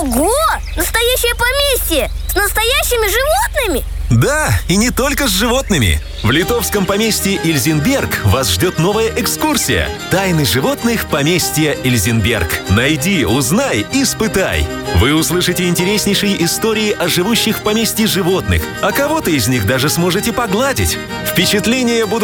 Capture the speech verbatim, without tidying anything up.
Ого! Настоящее поместье! С настоящими животными? Да, и не только с животными. В литовском поместье Ильзенберг вас ждет новая экскурсия. Тайны животных поместья Ильзенберг. Найди, узнай, испытай. Вы услышите интереснейшие истории о живущих в поместье животных, а кого-то из них даже сможете погладить. Впечатления будут